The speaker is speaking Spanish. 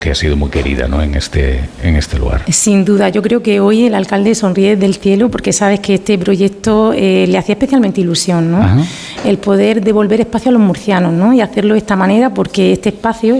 que ha sido muy querida, ¿no?, en este lugar. Sin duda, yo creo que hoy el alcalde sonríe del cielo porque sabes que este proyecto le hacía especialmente ilusión, ¿no? Ajá. El poder devolver espacio a los murcianos, ¿no?, y hacerlo de esta manera porque este espacio